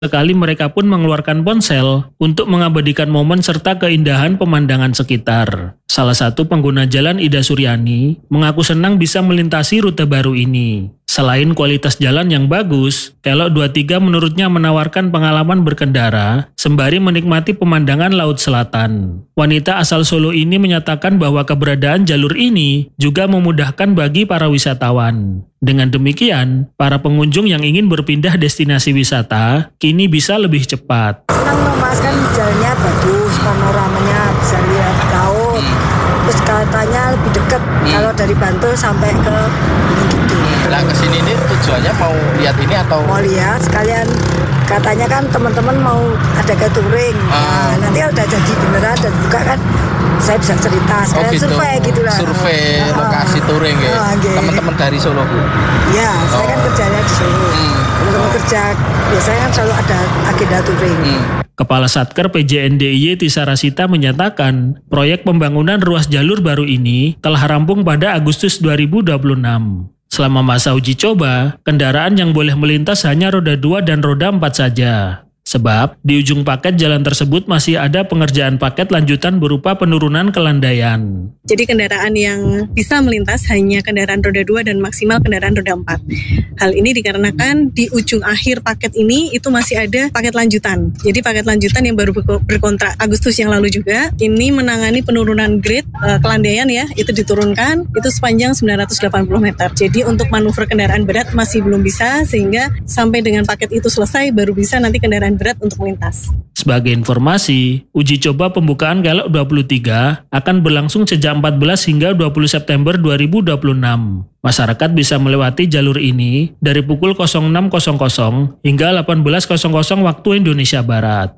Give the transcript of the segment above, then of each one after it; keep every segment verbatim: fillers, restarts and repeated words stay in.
Sekali mereka pun mengeluarkan ponsel untuk mengabadikan momen serta keindahan pemandangan sekitar. Salah satu pengguna jalan, Ida Suryani, mengaku senang bisa melintasi rute baru ini. Selain kualitas jalan yang bagus, Kelok dua puluh tiga menurutnya menawarkan pengalaman berkendara sembari menikmati pemandangan Laut Selatan. Wanita asal Solo ini menyatakan bahwa keberadaan jalur ini juga memudahkan bagi para wisatawan. Dengan demikian, para pengunjung yang ingin berpindah destinasi wisata kini bisa lebih cepat. Senang loh Mas, kan jalannya bagus, panoramanya bisa lihat laut. Terus katanya lebih dekat hmm. kalau dari Bantul sampai ke gitu. Nah kesini ini tujuannya mau lihat ini atau? Mau lihat, sekalian katanya kan teman-teman mau ada ke touring. Ah. Nah, nanti kalau udah jadi beneran dan buka kan saya bisa cerita, sekalian oh gitu. survei gitu lah. Survei ah. lokasi touring ya. Ah, okay. Teman-teman dari Solo Bu? Iya, oh. saya kan kerjanya di Solo. Hmm. Teman-teman oh. kerja, biasanya kan selalu ada agenda touring. Hmm. Kepala Satker P J N D I Y Tisa Rasita menyatakan proyek pembangunan ruas jalur baru ini telah rampung pada Agustus dua ribu dua puluh enam. Selama masa uji coba, kendaraan yang boleh melintas hanya roda dua dan roda empat saja. Sebab, di ujung paket jalan tersebut masih ada pengerjaan paket lanjutan berupa penurunan kelandaian. Jadi kendaraan yang bisa melintas hanya kendaraan roda dua dan maksimal kendaraan roda empat. Hal ini dikarenakan di ujung akhir paket ini itu masih ada paket lanjutan. Jadi paket lanjutan yang baru berkontrak Agustus yang lalu juga, ini menangani penurunan grade uh, kelandaian ya, itu diturunkan, itu sepanjang sembilan ratus delapan puluh meter. Jadi untuk manuver kendaraan berat masih belum bisa, sehingga sampai dengan paket itu selesai baru bisa nanti kendaraan berat untuk melintas. Sebagai informasi, uji coba pembukaan Kelok dua puluh tiga akan berlangsung sejak empat belas hingga dua puluh September dua ribu dua puluh enam. Masyarakat bisa melewati jalur ini dari pukul enam hingga delapan belas waktu Indonesia Barat.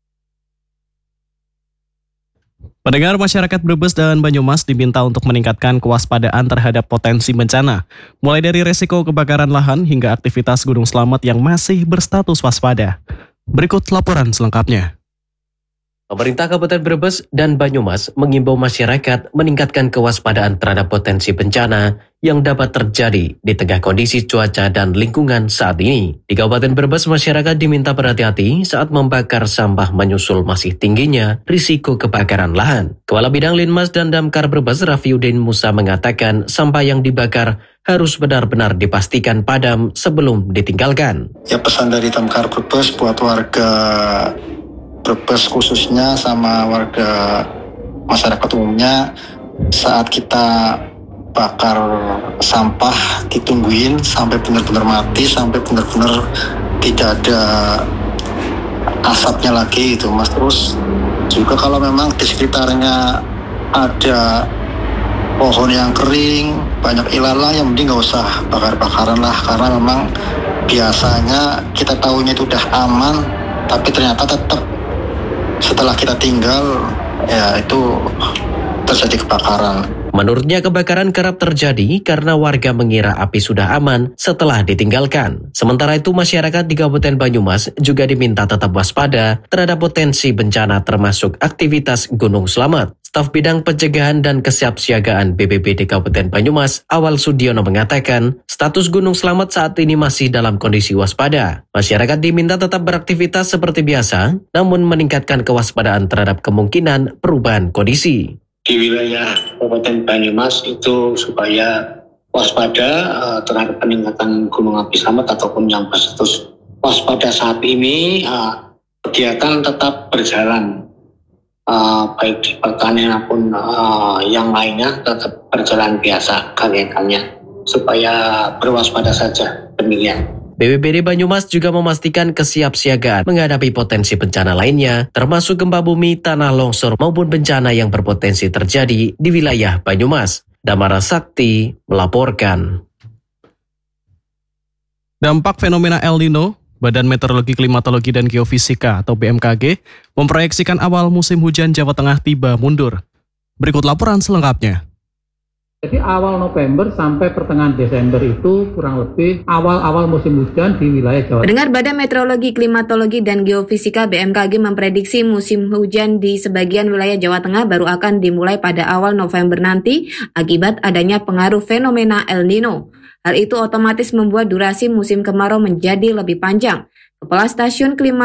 Pendengar, masyarakat Brebes dan Banyumas diminta untuk meningkatkan kewaspadaan terhadap potensi bencana, mulai dari resiko kebakaran lahan hingga aktivitas gunung selamat yang masih berstatus waspada. Berikut laporan selengkapnya. Pemerintah Kabupaten Brebes dan Banyumas mengimbau masyarakat meningkatkan kewaspadaan terhadap potensi bencana yang dapat terjadi di tengah kondisi cuaca dan lingkungan saat ini. Di Kabupaten Brebes, masyarakat diminta berhati-hati saat membakar sampah menyusul masih tingginya risiko kebakaran lahan. Kepala Bidang Linmas dan Damkar Brebes, Rafiuddin Musa, mengatakan sampah yang dibakar harus benar-benar dipastikan padam sebelum ditinggalkan. Ya, pesan dari Damkar Brebes buat warga Brebes khususnya sama warga masyarakat umumnya, saat kita bakar sampah ditungguin sampai benar-benar mati, sampai benar-benar tidak ada asapnya lagi itu Mas. Terus juga kalau memang di sekitarnya ada pohon yang kering, banyak ilalang, yang mending nggak usah bakar-bakaran lah, karena memang biasanya kita tahunya itu udah aman, tapi ternyata tetap setelah kita tinggal ya itu terjadi kebakaran. Menurutnya, kebakaran kerap terjadi karena warga mengira api sudah aman setelah ditinggalkan. Sementara itu, masyarakat di Kabupaten Banyumas juga diminta tetap waspada terhadap potensi bencana termasuk aktivitas gunung selamat. Staf Bidang Pencegahan dan Kesiapsiagaan B P B D Kabupaten Banyumas, Awal Sudiono, mengatakan status gunung selamat saat ini masih dalam kondisi waspada. Masyarakat diminta tetap beraktivitas seperti biasa, namun meningkatkan kewaspadaan terhadap kemungkinan perubahan kondisi. Di wilayah Kabupaten Banyumas itu supaya waspada uh, terhadap peningkatan gunung api selamat ataupun yang berstatus waspada saat ini, uh, kegiatan tetap berjalan, uh, baik di pertanian maupun uh, yang lainnya tetap berjalan biasa kegiatannya, supaya berwaspada saja, demikian. B P B D Banyumas juga memastikan kesiapsiagaan menghadapi potensi bencana lainnya, termasuk gempa bumi, tanah longsor, maupun bencana yang berpotensi terjadi di wilayah Banyumas. Damara Sakti melaporkan. Dampak fenomena El Nino, Badan Meteorologi, Klimatologi, dan Geofisika atau B M K G memproyeksikan awal musim hujan Jawa Tengah tiba mundur. Berikut laporan selengkapnya. Jadi awal November sampai pertengahan Desember itu kurang lebih awal-awal musim hujan di wilayah Jawa Tengah. Dengar Badan Meteorologi, Klimatologi, dan Geofisika B M K G memprediksi musim hujan di sebagian wilayah Jawa Tengah baru akan dimulai pada awal November nanti akibat adanya pengaruh fenomena El Nino. Hal itu otomatis membuat durasi musim kemarau menjadi lebih panjang. Kepala Stasiun Klimatologi